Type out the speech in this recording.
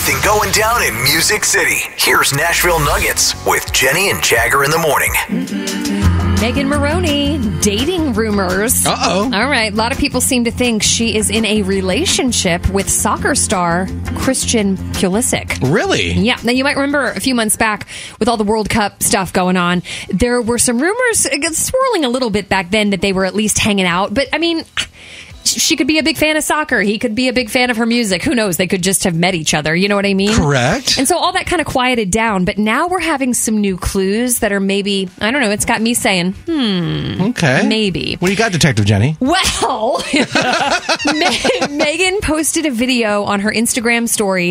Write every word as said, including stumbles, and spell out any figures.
everything going down in Music City. Here's Nashville Nuggets with Jenny and Jagger in the morning. Megan Maroney, dating rumors. Uh-oh. All right. A lot of people seem to think she is in a relationship with soccer star Christian Pulisic. Really? Yeah. Now, you might remember a few months back with all the World Cup stuff going on, there were some rumors swirling a little bit back then that they were at least hanging out. But, I mean, she could be a big fan of soccer. He could be a big fan of her music. Who knows? They could just have met each other. You know what I mean? Correct. And so all that kind of quieted down. But now we're having some new clues that are maybe, I don't know, it's got me saying, hmm. Okay. Maybe. What do you got, Detective Jenny? Well, Me- Megan posted a video on her Instagram story